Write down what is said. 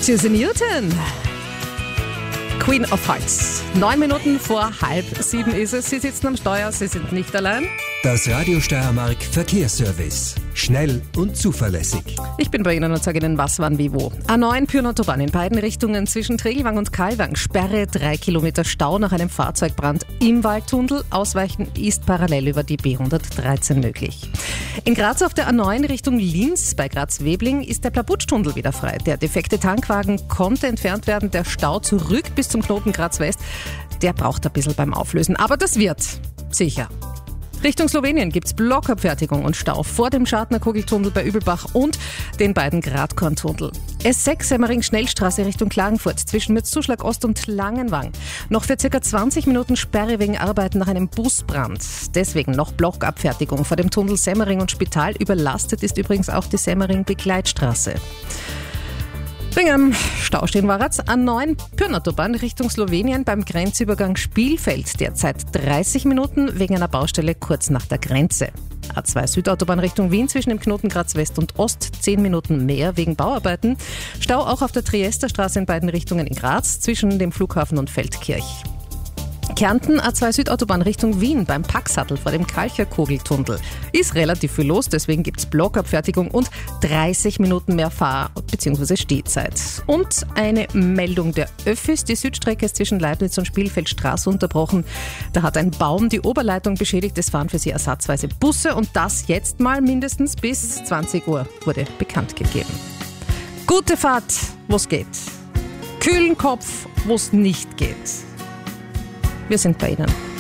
Susie Newton. Queen of Hearts. 9 Minuten vor 6:30 ist es. Sie sitzen am Steuer, Sie sind nicht allein. Das Radio Steiermark Verkehrsservice. Schnell und zuverlässig. Ich bin bei Ihnen und sage Ihnen, was, wann, wie, wo. A9 Pyrnautobahn in beiden Richtungen zwischen Tregelwang und Kalwang. Sperre, 3 Kilometer Stau nach einem Fahrzeugbrand im Waldtunnel. Ausweichen ist parallel über die B113 möglich. In Graz auf der A9 Richtung Linz bei Graz-Webling ist der Plabutsch-Tunnel wieder frei. Der defekte Tankwagen konnte entfernt werden. Der Stau zurück bis zum Knoten Graz-West, der braucht ein bisschen beim Auflösen. Aber das wird sicher. Richtung Slowenien gibt's Blockabfertigung und Stau vor dem Schartner-Kugeltunnel bei Übelbach und den beiden Gradkorntunnel. S6 Semmering-Schnellstraße Richtung Klagenfurt zwischen Mürzzuschlag Ost und Langenwang. Noch für ca. 20 Minuten Sperre wegen Arbeiten nach einem Busbrand. Deswegen noch Blockabfertigung vor dem Tunnel Semmering und Spital. Überlastet ist übrigens auch die Semmering-Begleitstraße. Wegen am Stau stehen wir jetzt. A9 Pyrnautobahn Richtung Slowenien beim Grenzübergang Spielfeld. Derzeit 30 Minuten wegen einer Baustelle kurz nach der Grenze. A2 Südautobahn Richtung Wien zwischen dem Knoten Graz West und Ost 10 Minuten mehr wegen Bauarbeiten. Stau auch auf der Triesterstraße in beiden Richtungen in Graz zwischen dem Flughafen und Feldkirch. Kärnten A2 Südautobahn Richtung Wien beim Packsattel vor dem Kalcherkugeltunnel. Ist relativ viel los, deswegen gibt's Blockabfertigung und 30 Minuten mehr Fahr- bzw. Stehzeit. Und eine Meldung der Öffis. Die Südstrecke ist zwischen Leibniz und Spielfeldstraße unterbrochen. Da hat ein Baum die Oberleitung beschädigt. Es fahren für sie ersatzweise Busse und das jetzt mal mindestens bis 20 Uhr wurde bekannt gegeben. Gute Fahrt, wo's geht. Kühlen Kopf, wo's nicht geht. Wir sind bei Ihnen.